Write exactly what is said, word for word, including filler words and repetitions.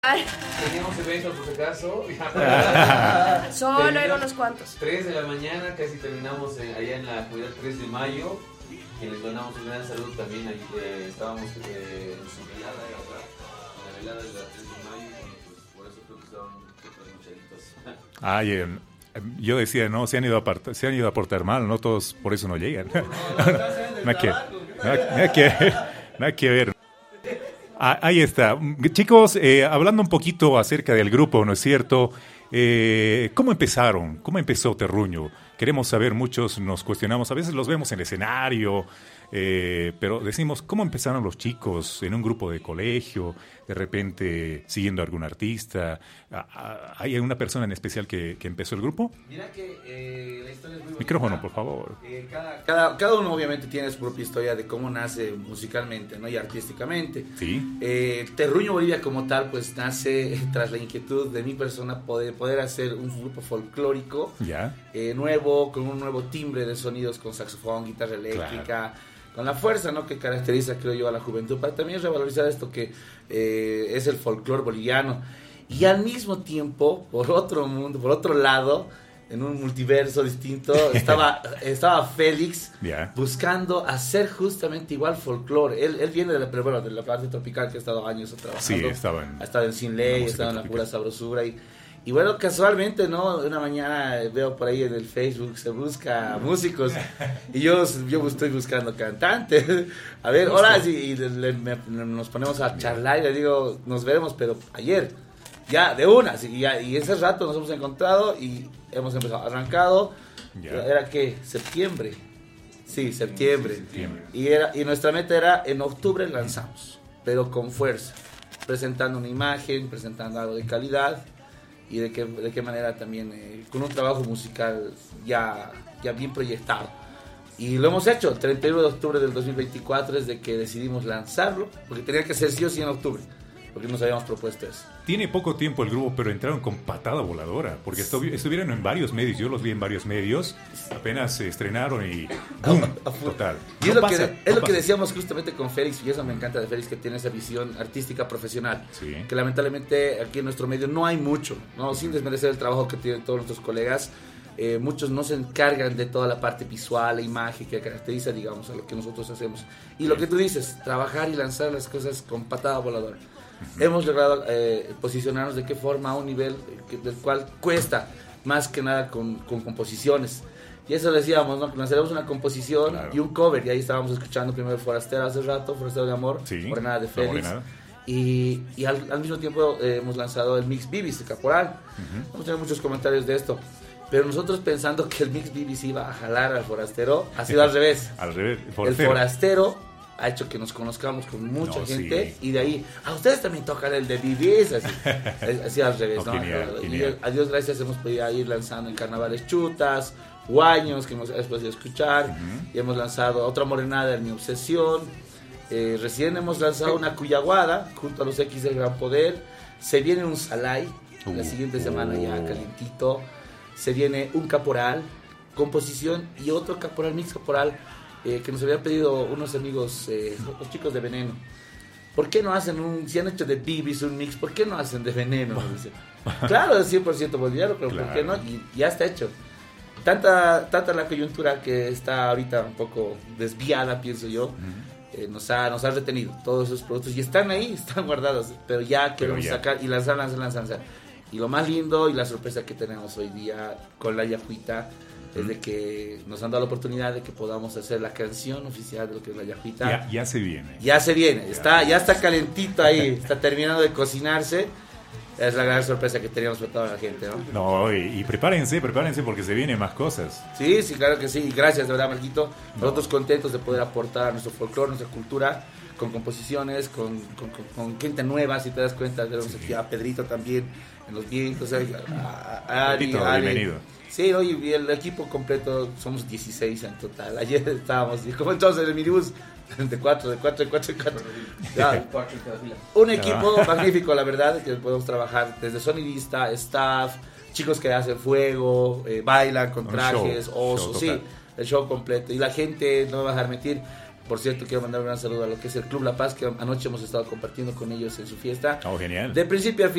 Teníamos eventos por si acaso. Solo eran unos cuantos. tres de la mañana, casi terminamos eh, allá en la comunidad tres de mayo. Que les donamos un gran saludo también. Ahí, eh, estábamos eh, en su velada, en la velada de la tres de mayo. Y pues por eso creo que estaban otros muchachitos. Ay, eh, yo decía, no, se han ido a apartar, se han ido a portar mal, no todos por eso no llegan. Nada que, nada que, nada que ver. Ah, ahí está. Chicos, eh, hablando un poquito acerca del grupo, ¿no es cierto? Eh, ¿Cómo empezaron? ¿Cómo empezó Terruño? Queremos saber, muchos nos cuestionamos, a veces los vemos en el escenario, eh, pero decimos, ¿cómo empezaron los chicos en un grupo de colegio? De repente siguiendo a algún artista. ¿Hay alguna persona en especial que, que empezó el grupo? Mira que eh, la historia es muy bonita. Micrófono, por favor. Eh, cada, cada, cada uno obviamente tiene su propia historia de cómo nace musicalmente, ¿no? Y artísticamente. Sí. Eh, Terruño Bolivia como tal pues nace tras la inquietud de mi persona poder, poder hacer un grupo folclórico ya. Eh, nuevo, con un nuevo timbre de sonidos, con saxofón, guitarra eléctrica, claro, con la fuerza, ¿no?, que caracteriza, creo yo, a la juventud, para también revalorizar esto que eh, es el folclore boliviano. Y al mismo tiempo, por otro mundo, por otro lado, en un multiverso distinto, estaba, estaba Félix yeah. buscando hacer justamente igual folclore. Él, él viene de la, pero bueno, de la parte tropical, que ha estado años trabajando. Sí, estaba en, ha estado en Sin Ley, ha estado en la pura sabrosura. Y, y bueno, casualmente, ¿no? Una mañana veo por ahí en el Facebook, se busca músicos. Y yo, yo estoy buscando cantantes. A ver, hola, y, y le, le, me, nos ponemos a charlar y le digo, nos veremos, pero ayer. Ya, de una. Y, ya, y ese rato nos hemos encontrado y hemos empezado, arrancado. Yeah. Era que septiembre. Sí, septiembre. Sí, septiembre. Y, era, y nuestra meta era en octubre lanzamos, pero con fuerza, presentando una imagen, presentando algo de calidad y de qué, de qué manera también eh, con un trabajo musical ya, ya bien proyectado. Y lo hemos hecho. El treinta y uno de octubre del dos mil veinticuatro es de que decidimos lanzarlo, porque tenía que ser sí o sí en octubre, porque nos habíamos propuesto eso. Tiene poco tiempo el grupo, pero entraron con patada voladora, porque estu- estuvieron en varios medios, yo los vi en varios medios, apenas se estrenaron y ¡boom! Total. Y es, no lo, pasa, que, es no lo que decíamos justamente con Félix, y eso me encanta de Félix, que tiene esa visión artística profesional, sí, que lamentablemente aquí en nuestro medio no hay mucho, ¿no? Sin desmerecer el trabajo que tienen todos nuestros colegas. Eh, muchos no se encargan de toda la parte visual, la imagen que caracteriza, digamos, a lo que nosotros hacemos. Y lo que tú dices, trabajar y lanzar las cosas con patada voladora. Uh-huh. Hemos logrado eh, posicionarnos de qué forma a un nivel que, del cual cuesta, más que nada con, con composiciones. Y eso decíamos, ¿no? Que lanzaremos una composición, claro, y un cover. Y ahí estábamos escuchando primero Forastero hace rato, Forastero de Amor, sí, Morenada de Félix. Morenada. Y, y al, al mismo tiempo eh, hemos lanzado el Mix Bibis de Caporal. Uh-huh. Hemos tenido muchos comentarios de esto. Pero nosotros pensando que el Mix B B C iba a jalar al Forastero, ha sido al revés. Al revés. El Forastero ha hecho que nos conozcamos con mucha no, gente, sí, y de ahí, a ustedes también tocan el de B B C, así, así al revés, no, ¿no? Genial, y genial. a Dios gracias hemos podido ir lanzando en Carnavales Chutas, Guaños, que hemos, hemos podido escuchar, uh-huh, y hemos lanzado otra Morenada en Mi Obsesión, eh, recién hemos lanzado una Cuyaguada, junto a los X del Gran Poder, se viene un Salay, uh, la siguiente semana uh, ya calientito. Se viene un caporal, composición y otro caporal, mix caporal, eh, que nos habían pedido unos amigos, eh, los chicos de Veneno. ¿Por qué no hacen un, si han hecho de Bibis un mix, ¿por qué no hacen de Veneno? Claro, es cien por ciento boliviano, pero claro, ¿por qué no? Y ya está hecho. Tanta, tanta la coyuntura que está ahorita un poco desviada, pienso yo, uh-huh, eh, nos, ha, nos ha retenido todos esos productos y están ahí, están guardados, pero ya queremos pero ya. sacar y lanzar, lanzar, lanzar, lanzar. Y lo más lindo y la sorpresa que tenemos hoy día con la Yacuita es de que nos han dado la oportunidad de que podamos hacer la canción oficial de lo que es la Yacuita. Ya, ya se viene. Ya se viene, ya, está, ya está calentito ahí, está terminando de cocinarse. Es la gran sorpresa que teníamos para toda la gente, ¿no? No, y, y prepárense, prepárense porque se vienen más cosas. Sí, sí, claro que sí. Y gracias, de verdad, Marquito. No. Nosotros contentos de poder aportar a nuestro folclore, nuestra cultura, con composiciones, con, con, con, con gente nueva, si te das cuenta. Tenemos sí. aquí a Pedrito también en los vientos, a, a, a Ari, Pedrito, Ari. bienvenido. Sí, ¿no? Y el equipo completo, somos dieciséis en total. Ayer estábamos, y como entonces el minibús, de cuatro, de cuatro, de cuatro, de cuatro. Ya, un equipo ah. magnífico, la verdad, que podemos trabajar desde sonidista, staff, chicos que hacen fuego, eh, bailan con trajes, osos, sí, el show completo. Y la gente, no me vas a dejar mentir, Por cierto, quiero mandar un gran saludo a lo que es el Club La Paz, que anoche hemos estado compartiendo con ellos en su fiesta. Oh, genial. De principio a fin.